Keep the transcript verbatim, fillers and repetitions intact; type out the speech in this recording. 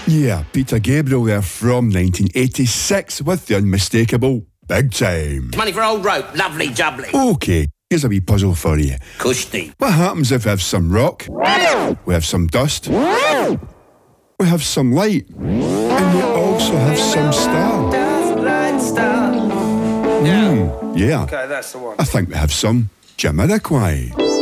Yeah, Peter Gabriel there from nineteen eighty-six with the unmistakable Big Time. Money for old rope, lovely jubbly. Okay, here's a wee puzzle for you. Cushy. What happens if we have some rock, we have some dust, we have some light, and we also have some star? Dust, light, star. Mm, yeah. Okay, that's the one. I think we have some Jamiroquai.